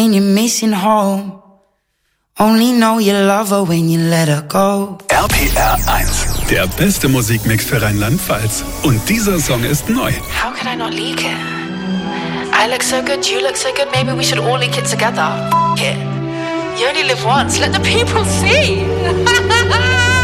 And you're missing home. Only know you love her when you let her go. RPR 1, der beste Musikmix für Rheinland-Pfalz. Und dieser Song ist neu. How can I not leak it? I look so good, you look so good, maybe we should all leak it together. F it. You only live once, let the people see.